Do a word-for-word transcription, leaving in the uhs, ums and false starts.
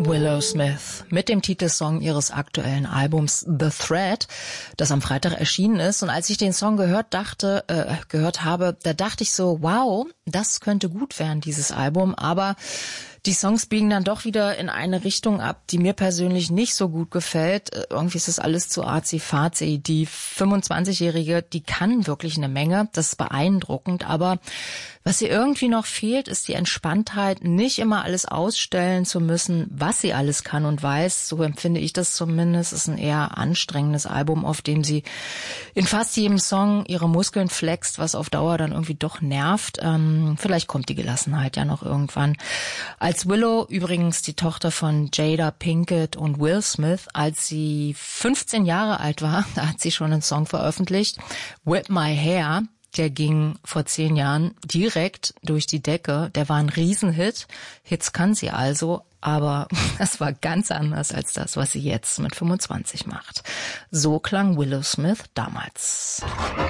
Willow Smith mit dem Titelsong ihres aktuellen Albums The Thread, das am Freitag erschienen ist. Und als ich den Song gehört dachte, äh, gehört habe, da dachte ich so, wow, das könnte gut werden, dieses Album. Aber die Songs biegen dann doch wieder in eine Richtung ab, die mir persönlich nicht so gut gefällt. Irgendwie ist das alles zu arzi-fazi. Die fünfundzwanzigjährige, die kann wirklich eine Menge. Das ist beeindruckend. Aber was ihr irgendwie noch fehlt, ist die Entspanntheit, nicht immer alles ausstellen zu müssen, was sie alles kann und weiß. So empfinde ich das zumindest. Es ist ein eher anstrengendes Album, auf dem sie in fast jedem Song ihre Muskeln flext, was auf Dauer dann irgendwie doch nervt. Ähm, vielleicht kommt die Gelassenheit ja noch irgendwann. Als Willow, übrigens die Tochter von Jada Pinkett und Will Smith, als sie fünfzehn Jahre alt war, da hat sie schon einen Song veröffentlicht, Whip My Hair. Der ging vor zehn Jahren direkt durch die Decke. Der war ein Riesenhit. Hits kann sie also, aber das war ganz anders als das, was sie jetzt mit fünfundzwanzig macht. So klang Willow Smith damals.